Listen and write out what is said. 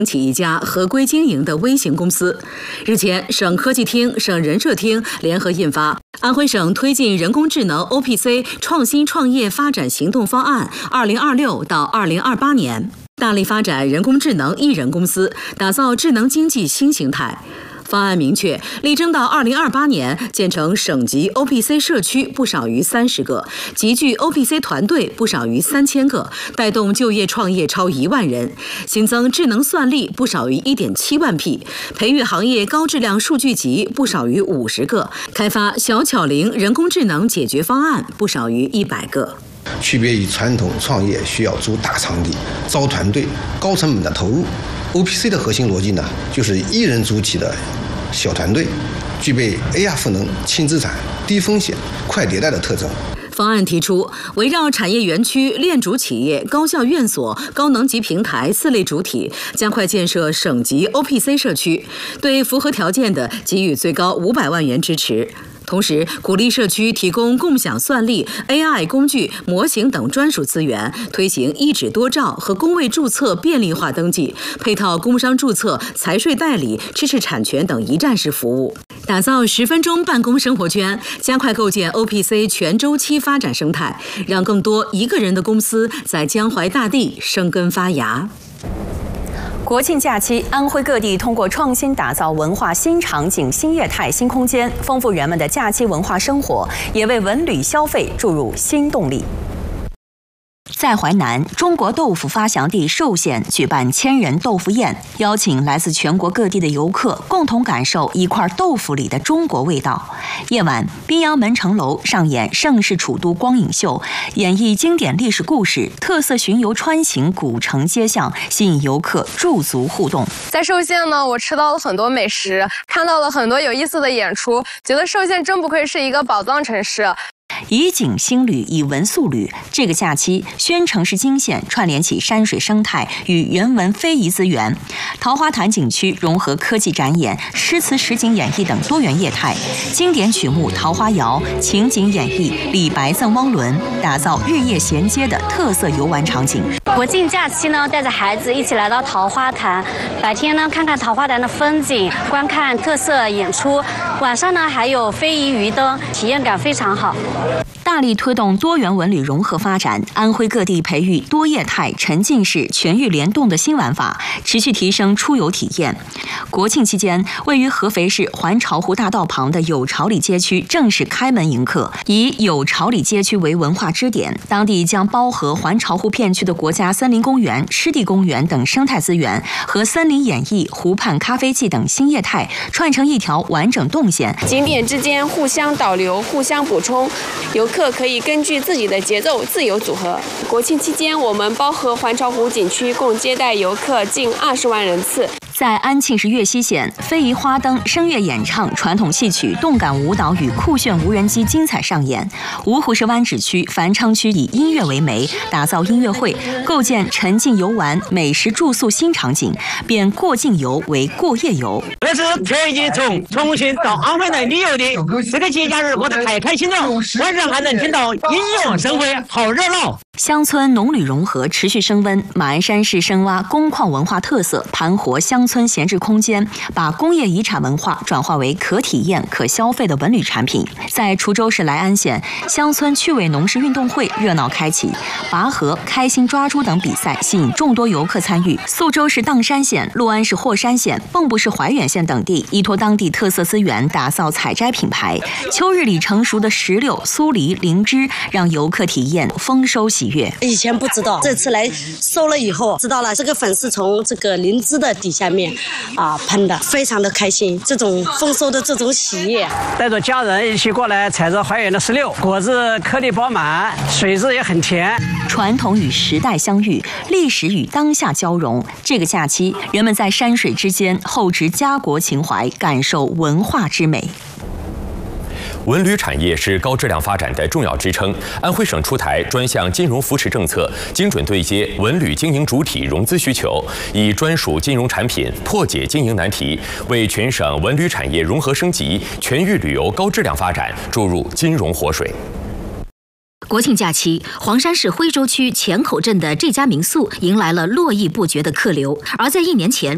起一家合规经营的微型公司。日前，省科技厅、省人社厅联合印发《安徽省推进人工智能 OPC 创新创业发展行动方案（2026到2028年）》，大力发展人工智能一人公司，打造智能经济新形态。方案明确，力争到2028年建成省级 OPC 社区不少于30个，集聚 OPC 团队不少于3000个，带动就业创业超1万人，新增智能算力不少于1.7万匹，培育行业高质量数据集不少于50个，开发小巧灵人工智能解决方案不少于100个。 区别于传统创业需要租大场地、招团队、高成本的投入 ，OPC 的核心逻辑呢，就是一人组起的小团队，具备 AR 赋能、轻资产、低风险、快迭代的特征。 方案提出，围绕产业园区、链主企业、高校院所、高能级平台4类主体，加快建设省级 OPC 社区，对符合条件的给予最高500万元支持。同时，鼓励社区提供共享算力、AI 工具、模型等专属资源，推行一纸多照和工位注册便利化登记，配套工商注册、财税代理、知识产权等一站式服务，打造10分钟办公生活圈，加快构建 OPC 全周期发展生态，让更多一个人的公司在江淮大地生根发芽。 国庆假期，安徽各地通过创新打造文化新场景、新业态、新空间，丰富人们的假期文化生活，也为文旅消费注入新动力。在淮南，中国豆腐发祥地寿县举办千人豆腐宴，邀请来自全国各地的游客共同感受一块豆腐里的中国味道。夜晚，滨阳门城楼上演盛世楚都光影秀，演绎经典历史故事，特色巡游穿行古城街巷，吸引游客驻足互动。 在寿县呢，我吃到了很多美食，看到了很多有意思的演出，觉得寿县真不愧是一个宝藏城市。 以景兴旅，以文塑旅。这个假期，宣城市惊县串联起山水生态与人文非遗资源，桃花潭景区融合科技展演、诗词实景演绎等多元业态，经典曲目《桃花谣》、情景演绎《李白赠汪伦》，打造日夜衔接的特色游玩场景。 国庆假期呢，带着孩子一起来到桃花潭，白天呢看看桃花潭的风景，观看特色演出，晚上呢还有非遗鱼灯，体验感非常好。 大力推动多元文旅融合发展，安徽各地培育多业态、沉浸式、全域联动的新玩法，持续提升出游体验。国庆期间，位于合肥市环潮湖大道旁的有巢里街区正式开门迎客，以有巢里街区为文化支点，当地将包合环潮湖片区的国家森林公园、湿地公园等生态资源和森林演艺、湖畔咖啡季等新业态串成一条完整动线， 景点之间互相导流、互相补充，游客可以根据自己的节奏自由组合。国庆期间，我们包合环潮湖景区共接待游客近20万人次。 在安庆市岳西县，非遗花灯、声乐演唱、传统戏曲、动感舞蹈与酷炫无人机精彩上演。芜湖市湾仔区、繁昌区以音乐为媒，打造音乐会，构建沉浸游玩、美食住宿新场景，变过境游为过夜游。 这是全体从重庆到安徽来旅游的这个节假日过得太开心了，晚上还能听到音乐盛会，好热闹。 乡村农旅融合持续升温，马鞍山市深挖工矿文化特色，盘活乡村闲置空间，把工业遗产文化转化为可体验、可消费的文旅产品。在滁州市莱安县，乡村趣味农事运动会热闹开启，拔河、开心抓猪等比赛吸引众多游客参与。宿州市砀山县、六安市霍山县、蚌埠市怀远县等地依托当地特色资源，打造采摘品牌。秋日里成熟的石榴、酥梨、灵芝，让游客体验丰收喜悦。 以前不知道，这次来收了以后知道了，这个粉是从这个灵芝的底下面喷的，非常的开心，这种丰收的这种喜悦。 带着家人一起过来采着怀远的石榴，果子颗粒饱满，水质也很甜。 传统与时代相遇，历史与当下交融。这个假期，人们在山水之间厚植家国情怀，感受文化之美。 文旅产业是高质量发展的重要支撑。安徽省出台专项金融扶持政策，精准对接文旅经营主体融资需求，以专属金融产品破解经营难题，为全省文旅产业融合升级、全域旅游高质量发展注入金融活水。 国庆假期，黄山市徽州区前口镇的这家民宿迎来了络绎不绝的客流。而在1年前，